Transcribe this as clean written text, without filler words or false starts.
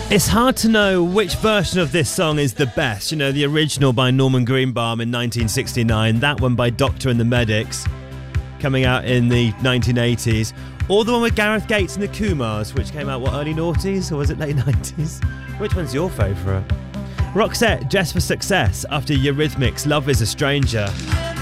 It's hard to know which version of this song is the best. You know, the original by Norman Greenbaum in 1969, that one by Doctor and the Medics coming out in the 1980s, or the one with Gareth Gates and the Kumars, which came out, early noughties, or was it late 90s? Which one's your favourite? Roxette, Just for Success, after Eurythmics' Love is a Stranger.